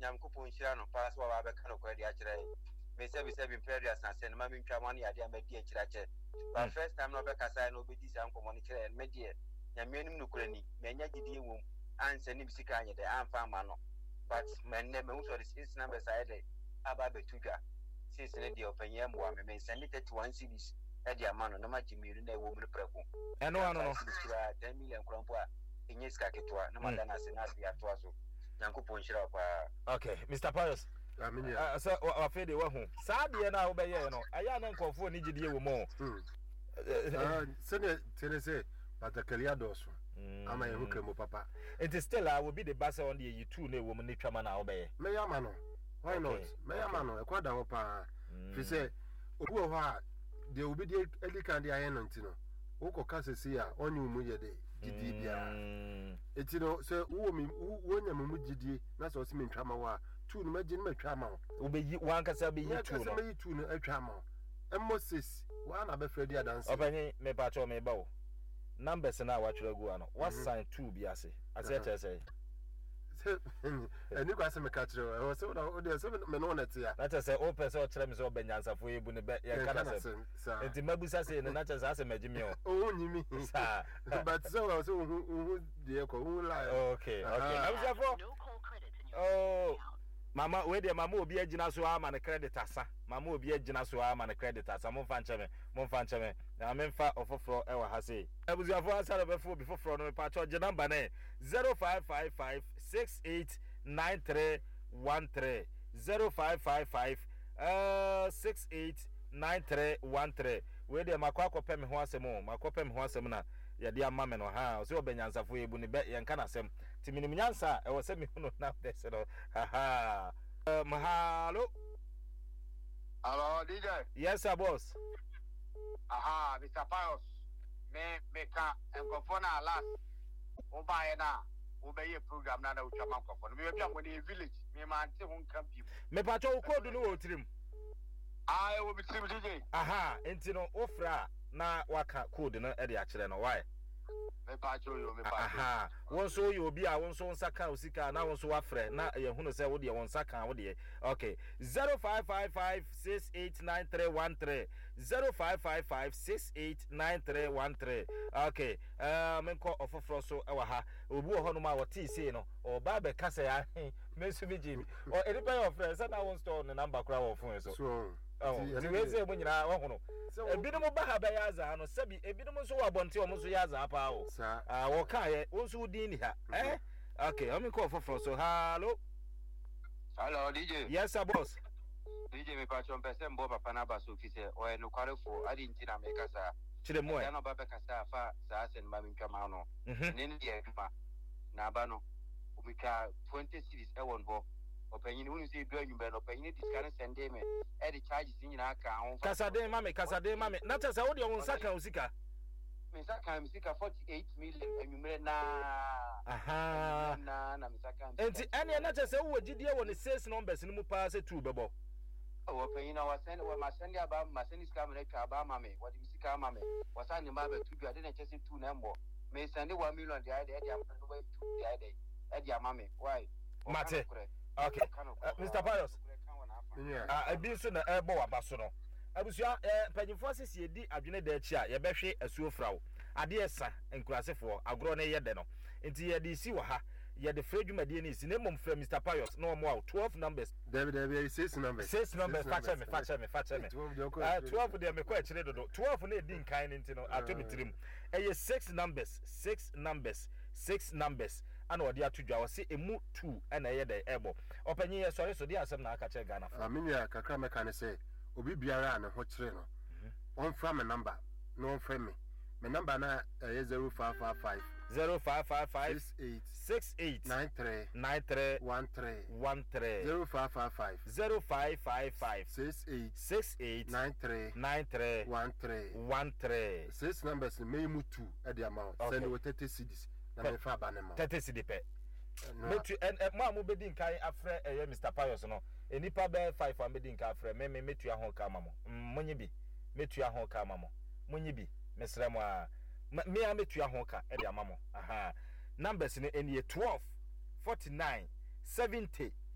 Yankupon Shirano pass while I can already actually. May service having period and send Mammy Tramani at the Amedia Chirache. But first time no back as I know with this uncle monitor and media. Yamin Nukreni, Manya Gidi womb, and send him Sikanya, the Amfamano. But my name also the 6 numbers I had Ababe Tuga. Since the lady of a yam woman may send it to 1 series at the amount of Majim, a woman preco. And no, 10 million crumpa in yes, Kakitoa, no matter as an Asia Twasso. Yankupon Shirapa. Okay, Mr. Pius. I mean, so I feel the one. Sadly, now obey, I am uncle need you more. Send Tennessee, but the Caliados. Am I who came papa? It is still, I will be the boss on the you 2 new woman, Nitraman, obey. Mayamano. Why not? Mayamano, a quad opa. If you say, oh, they will be the Elicandi Ianantino. Oko Cassia, on you, Muyade, Gidibia. It's so, woman, when you mujidi, that's what's mean Tramawa, 2 imagine my trama. Obey one Casabi, you 2 a trama. And Moses, one of the Fredia dance. Open me patch me bow. Numbers and I watch the guano. What sign 2 biase? I say. And you guys are catcher. I was so there's 7 men on it here. Let us say, open so trems or benyans of we bunny bet. And the Mabusa say, and not as a majimio. Oh, you mean, but so who dear, who lie. Okay. No call credit in your account. Mama, where the Mamu be a Jinasuam and a creditor, Mamu be a Jinasuam and a creditor, some Monfanchame, I mean, far of a floor, ever has say. I was your voice out of a fool before from a patch of number 0555 6893 13 0555 6893 where the Macquaco Pem Hoasemo, Macopem Hoasemana, ya dear mamma no ha, so Benyansa for you, Bunibet, Yankanasem, Timiniansa, I was semi now, they said, ha. Mahalo. Hello, DJ. Yes, sir, boss. Aha, Mr. Pius. Me ka enkofona last. Oba na, obey a program na ucha mankofona. Me be am in village. Me man te hun camp you. Me pacho code no trim. I will be trim DJ. Aha, entino ofra na waka code no e de akere no why? Me pacho yo, me pacho. Aha, won so you obi a won so nsaka osika na won so wafre na ye hunu se wo de won saka wo de. Okay, 0555 689313 0555 689313. Okay, menko ofofro so e wa ha obi wo hono ma wo ti sei no o ba be kasa ya me so bi jimi o edipa your friend say na won store no number kra wo phone so. Oh, the way say when you are one. A bit of Bahabayaza, no Sabi, a bit of Musuabonti or Musuyaza power. Sir, okay, also din here. Eh? Okay, I'm call for so. Hello, DJ. Yes, sir, boss. DJ, me patch on person, Boba Panaba, so he said, or no quarter for I didn't make us a Chilemo, no Babacasa, Sas and Mammy Camano. India, Nabano, Umika 20 cities, I won't go. Opinion who say going better opinion this kind of send them the charges in your account. Casade mame, not as I would your own saka usika. Misaka Misika 48 million and you may na aha na Misaka. And any not as I would did you when it says numbers in Mupa say 2 babo. Oh, opinion I was sending my sending about my sending camera Kabama, what Misika Mame was on the mother to I didn't just 2 number. May send 1 million the idea, the idea, Edia Mame. Why? Mate. Okay, Mr. Pius. I be soon a airbo abasono. I was your pennyforces ye di adwene de chia ye behwe asuo frau ade esa enkurase for agro na ye de no enti ye di si wa ha ye de fredwumade ni si na mom fra Mr. Pius no mo 12 numbers David 6 numbers 6 numbers fache me 12 de me kwa chire dodo 12 na edi nkan enti no atomi tirim eye 6 numbers ana odi atudwa wo se emu 2 ana ye de ebo opanyi ye sori so di asem na aka che Ghana fa amenya kakra meka ne se obi biara na ho kire no on from me number no on from me number na 0555 0555 68 93 13 0555 68 93 13 6 numbers me mu 2 at the amount send with 30 cedis na me fa ba ne ma 30 cedi pe metu ma mo bedi nkan afre Mr. Pius no enipa be 5 am bedi nkan afre me metu ahon ka mamo monye bi metu ahon ka mamo monye bi mesrem a me am metu ahon ka e de amamo aha numbers ni eni 12 49 70